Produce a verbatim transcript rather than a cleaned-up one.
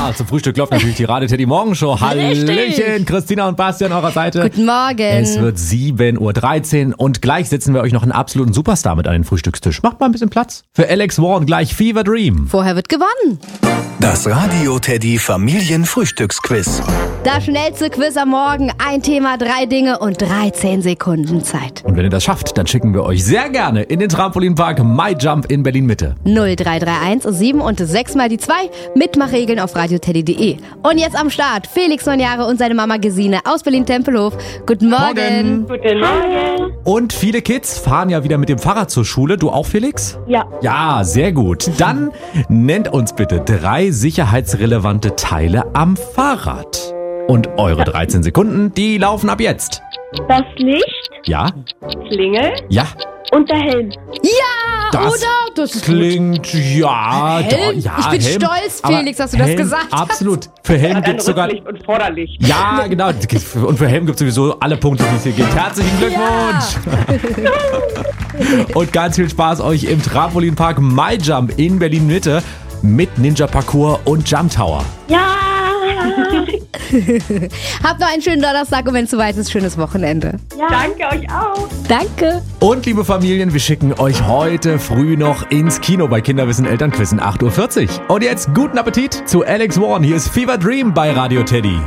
Ja, zum Frühstück läuft natürlich die Radio Teddy Morgenshow. Hallöchen, Christina und Basti an eurer Seite. Guten Morgen. Es wird sieben Uhr dreizehn und gleich setzen wir euch noch einen absoluten Superstar mit an den Frühstückstisch. Macht mal ein bisschen Platz. Für Alex Warren gleich Fever Dream. Vorher wird gewonnen. Das Radio Teddy Familienfrühstücksquiz. Das schnellste Quiz am Morgen. Ein Thema, drei Dinge und dreizehn Sekunden Zeit. Und wenn ihr das schafft, dann schicken wir euch sehr gerne in den Trampolinpark MyJump in Berlin-Mitte. null drei drei eins sieben und sechs mal die zwei. Mitmachregeln auf radioteddy punkt de. Und jetzt am Start Felix, neun Jahre, und seine Mama Gesine aus Berlin-Tempelhof. Guten Morgen. Morgen. Guten Morgen. Und viele Kids fahren ja wieder mit dem Fahrrad zur Schule. Du auch, Felix? Ja. Ja, sehr gut. Dann nennt uns bitte drei sicherheitsrelevante Teile am Fahrrad. Und eure dreizehn Sekunden, die laufen ab jetzt. Das Licht, Ja? Klingel Ja? und der Helm. Ja, Das oder? Das ist klingt, ja, Helm? doch, ja. Ich bin Helm, stolz, aber Felix, dass du das Helm, gesagt hast. Absolut. Für Helm gibt es sogar... Rücklicht und Vorderlicht. Ja, genau. Und für Helm gibt es sowieso alle Punkte, die es hier gibt. Herzlichen Glückwunsch! Und ganz viel Spaß euch im Trampolinpark MyJump in Berlin-Mitte mit Ninja-Parcours und Jump Tower. Ja. Habt noch einen schönen Donnerstag und wenn es soweit ist, schönes Wochenende. Ja. Danke euch auch. Danke. Und liebe Familien, wir schicken euch heute früh noch ins Kino bei Kinderwissen Elternquiz acht Uhr vierzig. Und jetzt guten Appetit zu Alex Warren. Hier ist Fever Dream bei Radio Teddy.